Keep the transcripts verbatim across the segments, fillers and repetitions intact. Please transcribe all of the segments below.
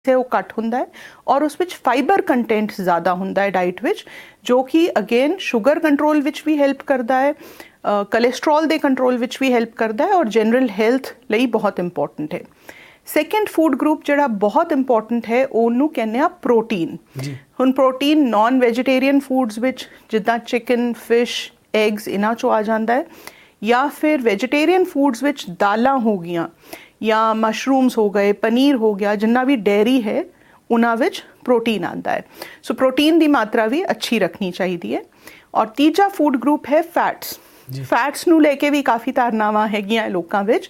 है वो घट हुंदा है और उस विच फाइबर कंटेंट ज़्यादा हुंदा है डाइट विच, जो कि अगेन शुगर कंट्रोल विच भी हेल्प करता है, कोलेस्ट्रॉल दे कंट्रोल विच भी हेल्प करता है और जनरल हेल्थ लई बहुत इंपॉर्टेंट है। सैकेंड फूड ग्रुप जिहड़ा बहुत इंपॉर्टेंट है ਉਹਨੂੰ ਕਹਿੰਦੇ ਆ प्रोटीन। ਹੁਣ प्रोटीन नॉन वेजिटेरियन फूड्स विच जिद्दां चिकन फिश एग्स इन्हां चों आ जांदा है, या फिर वेजिटेरियन फूड्स विच दालां हो गईयां या मशरूम्स हो गए, पनीर हो गया, जिन्ना भी डेयरी है उन्हां विच प्रोटीन आंदा है। सो प्रोटीन की मात्रा भी अच्छी रखनी चाहिए है। और तीजा फूड ग्रुप है फैट्स। फैट्स नूं लेके भी काफ़ी धारनावां हैगियां लोकां विच।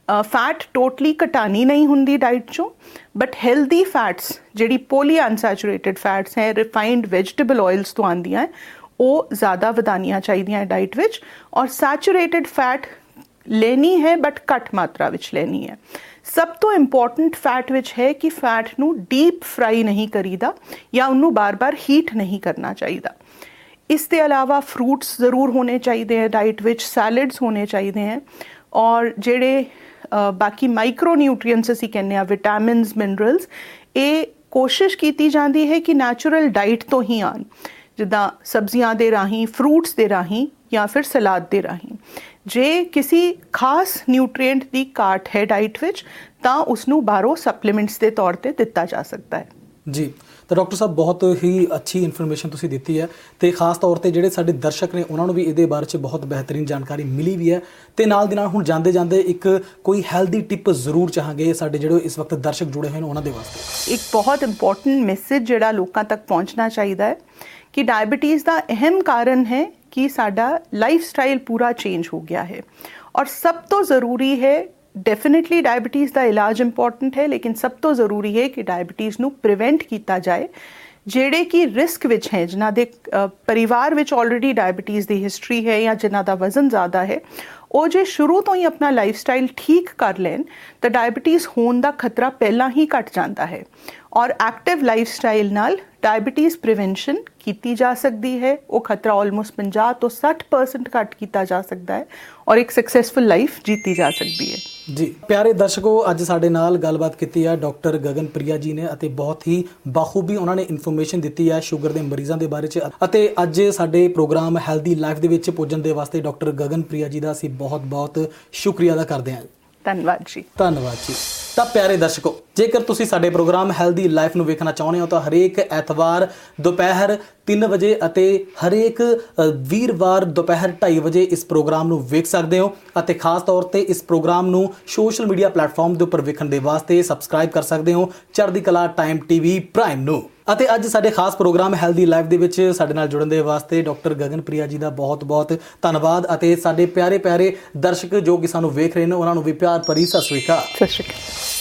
फैट टोटली घटानी नहीं हुंदी डाइट चों, बट हैल्दी फैट्स जिहड़ी पोली अनसैचुरेटेड फैट्स हैं, रिफाइंड वेजिटेबल ऑयल्स तो आंदियां है, वो ज़्यादा वधानियां चाहिए डाइट विच। और सैचुरेटेड फैट लेनी है बट घट मात्रा विच लेनी है। सब तो इंपॉर्टेंट फैट विच है कि फैट नू डीप फ्राई नहीं करीदा या उन्नू बार बार हीट नहीं करना चाहिए। इसके अलावा फ्रूट्स ज़रूर होने चाहिए हैं डाइट विच, सैलड्स होने चाहिए हैं, और जेड़े बाकी माइक्रो न्यूट्रीएंट्स असीं कहने आ, विटामिन्स मिनरल्स, ये कोशिश की जाती है कि नैचुरल डाइट तो ही आन, जिद्दां सब्जियां दे राही, फ्रूट्स दे राही या फिर सलाद दे राही। जे किसी खास न्यूट्रीएंट की घाट है डाइट विच तां उसनू बाहरों सप्लीमेंट्स के तौर पर दिता जा सकता है। जी, तो डॉक्टर साहब बहुत ही अच्छी इन्फॉर्मेशन तुसीं दित्ती है, तो खास तौर पर ਜਿਹੜੇ ਸਾਡੇ ਦਰਸ਼ਕ ਨੇ ਉਹਨਾਂ ਨੂੰ ਵੀ ਇਹਦੇ ਬਾਰੇ 'ਚ ਬਹੁਤ ਬਿਹਤਰੀਨ ਜਾਣਕਾਰੀ ਮਿਲੀ ਵੀ ਹੈ। ਤੇ ਨਾਲ ਦੀ ਨਾਲ ਹੁਣ ਜਾਂਦੇ ਜਾਂਦੇ ਇੱਕ ਕੋਈ ਹੈਲਦੀ ਟਿਪ ਜ਼ਰੂਰ ਚਾਹਾਂਗੇ ਸਾਡੇ ਜਿਹੜੇ ਇਸ ਵਕਤ ਦਰਸ਼ਕ ਜੁੜੇ ਹੋਏ ਨੇ ਉਹਨਾਂ ਦੇ ਵਾਸਤੇ। ਇੱਕ ਬਹੁਤ ਇੰਪॉर्टेंट ਮੈਸੇਜ ਜਿਹੜਾ ਲੋਕਾਂ ਤੱਕ ਪਹੁੰਚਣਾ ਚਾਹੀਦਾ ਹੈ कि डायबिटीज़ का अहम कारण है कि साडा लाइफ स्टाइल पूरा चेंज हो गया है। और सब तो ज़रूरी है, डेफिनेटली डायबिटीज़ का इलाज इंपॉर्टेंट है, लेकिन सब तो ज़रूरी है कि डायबिटीज़ नू प्रिवेंट किया जाए। ਜਿਹੜੇ कि रिस्क विच हैं, जिन्हां दे परिवार विच ऑलरेडी डायबिटीज़ की हिस्टरी है या जिन्हां दा वजन ज़्यादा है, ਉਹ ਜੇ ਸ਼ੁਰੂ ਤੋਂ ਹੀ ਆਪਣਾ ਲਾਈਫ ਸਟਾਈਲ ਠੀਕ ਕਰ ਲੈਣ ਤਾਂ ਡਾਇबिटीज़ ਹੋਣ ਦਾ ਖਤਰਾ ਪਹਿਲਾਂ ਹੀ ਘਟ ਜਾਂਦਾ ਹੈ। ਔਰ ਐਕਟਿਵ ਲਾਈਫ ਸਟਾਈਲ ਨਾਲ ਡਾਇबिटीज़ ਪ੍ਰੀਵੈਂਸ਼ਨ ਕੀਤੀ ਜਾ ਸਕਦੀ ਹੈ। ਉਹ ਖਤਰਾ ਆਲਮੋਸਟ ਪੰਜਾਹ ਤੋਂ ਸੱਠ परसेंट ਘੱਟ ਕੀਤਾ ਜਾ ਸਕਦਾ ਹੈ ਔਰ ਇੱਕ ਸਕਸੈਸਫੁਲ ਲਾਈਫ ਜੀਤੀ ਜਾ ਸਕਦੀ ਹੈ। ਜੀ ਪਿਆਰੇ ਦਰਸ਼ਕੋ, ਅੱਜ ਸਾਡੇ ਨਾਲ ਗੱਲਬਾਤ ਕੀਤੀ ਹੈ ਡਾਕਟਰ ਗਗਨਪ੍ਰਿਆ ਜੀ ਨੇ, ਅਤੇ ਬਹੁਤ ਹੀ ਬਾਖੂਬੀ ਉਹਨਾਂ ਨੇ ਇਨਫੋਰਮੇਸ਼ਨ ਦਿੱਤੀ ਹੈ ਸ਼ੂਗਰ ਦੇ ਮਰੀਜ਼ਾਂ ਦੇ ਬਾਰੇ 'ਚ। ਅਤੇ ਅੱਜ ਸਾਡੇ ਪ੍ਰੋਗਰਾਮ ਹੈਲਦੀ ਲਾਈਫ ਦੇ ਵਿੱਚ ਪੁੱਜਣ ਦੇ ਵਾਸਤੇ ਡਾਕਟਰ ਗਗਨਪ੍ਰਿਆ ਜੀ ਦਾ ਅਸੀਂ ਬਹੁਤ ਬਹੁਤ ਸ਼ੁਕਰੀਆ ਅਦਾ ਕਰਦੇ ਹਾਂ। ਧੰਨਵਾਦ ਜੀ। ਧੰਨਵਾਦ ਜੀ। ਤਾਂ ਪਿਆਰੇ ਦਰਸ਼ਕੋ, ਜੇਕਰ ਤੁਸੀਂ ਸਾਡੇ ਪ੍ਰੋਗਰਾਮ ਹੈਲਦੀ ਲਾਈਫ ਨੂੰ ਵੇਖਣਾ ਚਾਹੁੰਦੇ ਹੋ ਤਾਂ ਹਰੇਕ ਐਤਵਾਰ ਦੁਪਹਿਰ ਤਿੰਨ ਵਜੇ ਅਤੇ ਹਰੇਕ ਵੀਰਵਾਰ ਦੁਪਹਿਰ ਢਾਈ ਵਜੇ ਇਸ ਪ੍ਰੋਗਰਾਮ ਨੂੰ ਵੇਖ ਸਕਦੇ ਹੋ। ਅਤੇ ਖਾਸ ਤੌਰ 'ਤੇ ਇਸ ਪ੍ਰੋਗਰਾਮ ਨੂੰ ਸੋਸ਼ਲ ਮੀਡੀਆ ਪਲੇਟਫਾਰਮ ਦੇ ਉੱਪਰ ਵੇਖਣ ਦੇ ਵਾਸਤੇ ਸਬਸਕ੍ਰਾਈਬ ਕਰ ਸਕਦੇ ਹੋ ਚੜ੍ਹਦੀ ਕਲਾ ਟਾਈਮ ਟੀਵੀ ਪ੍ਰਾਈਮ ਨੂੰ। ਅਤੇ ਅੱਜ ਸਾਡੇ ਖਾਸ ਪ੍ਰੋਗਰਾਮ ਹੈਲਦੀ ਲਾਈਫ ਦੇ ਵਿੱਚ ਸਾਡੇ ਨਾਲ ਜੁੜਨ ਦੇ ਵਾਸਤੇ ਡਾਕਟਰ ਗਗਨਪ੍ਰਿਆ ਜੀ ਦਾ ਬਹੁਤ ਬਹੁਤ ਧੰਨਵਾਦ। ਅਤੇ ਸਾਡੇ ਪਿਆਰੇ ਪਿਆਰੇ ਦਰਸ਼ਕ ਜੋ ਕਿ ਸਾਨੂੰ ਵੇਖ ਰਹੇ ਨੇ ਉਹਨਾਂ ਨੂੰ ਵੀ ਪਿਆਰ ਭਰੀ ਸਤਿ ਸ਼੍ਰੀ ਅਕਾਲ। ਸਤਿ ਸ਼੍ਰੀ ਅਕਾਲ।